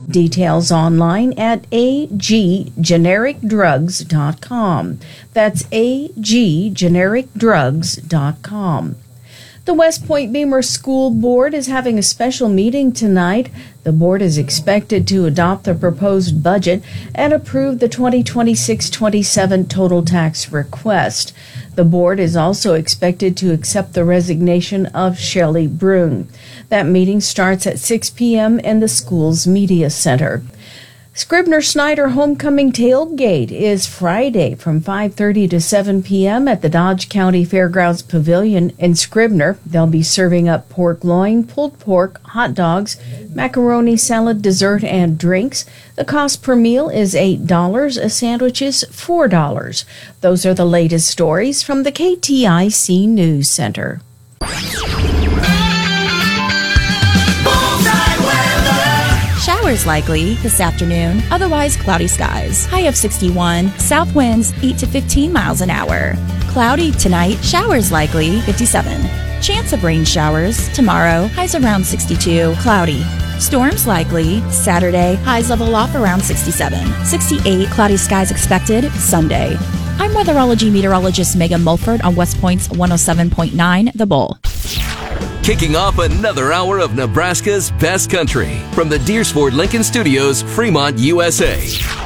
Details online at aggenericdrugs.com. That's aggenericdrugs.com. The West Point Beamer School Board is having a special meeting tonight. The board is expected to adopt the proposed budget and approve the 2026-27 total tax request. The board is also expected to accept the resignation of Shelley Brune. That meeting starts at 6 p.m. in the school's media center. Scribner-Snyder Homecoming Tailgate is Friday from 5:30 to 7 p.m. at the Dodge County Fairgrounds Pavilion in Scribner. They'll be serving up pork loin, pulled pork, hot dogs, macaroni salad, dessert, and drinks. The cost per meal is $8. A sandwich is $4. Those are the latest stories from the KTIC News Center. Showers likely this afternoon, otherwise cloudy skies. High of 61, south winds 8 to 15 miles an hour. Cloudy tonight, showers likely 57. Chance of rain showers tomorrow, highs around 62, cloudy. Storms likely Saturday, highs level off around 67. 68, cloudy skies expected Sunday. I'm weatherology meteorologist Megan Mulford on West Point's 107.9 The Bull. Kicking off another hour of Nebraska's best country from the Deersford Lincoln Studios, Fremont, USA.